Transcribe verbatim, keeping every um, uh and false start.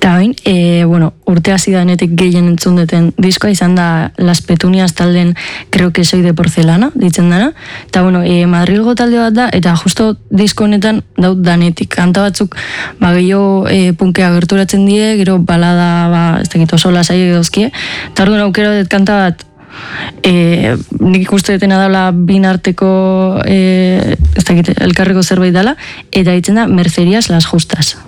Eta bain, e, bueno, urte hasi danetik gehien entzun duten diskoa izan da Las Petunias talden Creo que soy de porcelana, ditzen dana. Eta bueno, e, Madrilgo talde bat da, eta justo disko honetan daut danetik. Kanta batzuk, ba, gehiago e, punkea gerturatzen die, gero balada, ba, ez dakit oso lasai dauzkie. Eta orduan aukera dut kanta bat, E, nik ikuste detena daula bin arteko e, ez dakit, elkarreko zerbait dela, eta ditzen da Mercerías las justas.